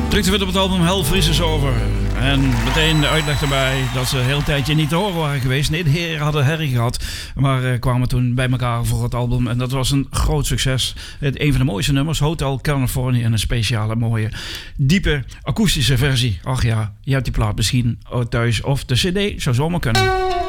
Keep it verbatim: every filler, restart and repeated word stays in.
Terug te vinden op het album Hell Freezes Over. En meteen de uitleg erbij dat ze een heel tijdje niet te horen waren geweest. Nee, de heren hadden herrie gehad. Maar uh, kwamen toen bij elkaar voor het album. En dat was een groot succes. Het, een van de mooiste nummers, Hotel California. En een speciale, mooie, diepe, akoestische versie. Ach ja, je hebt die plaat misschien thuis. Of de cd, zou zomaar kunnen.